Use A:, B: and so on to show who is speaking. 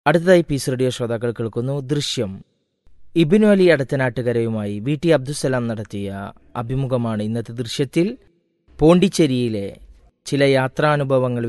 A: അടുത്തതായി piece radio ശ്രോതാക്കൾ കേൾക്കുന്നു ദൃശ്യം. ഇബ്നു അലി അടത്തനാട്ടുകരയുമായി വി ടി അബ്ദുസലാം നടത്തിയ അഭിമുഖമാണ് ഇന്നത്തെ ദൃശ്യത്തിൽ. പോണ്ടിച്ചേരിയിലെ ചില യാത്രാനുഭവങ്ങൾ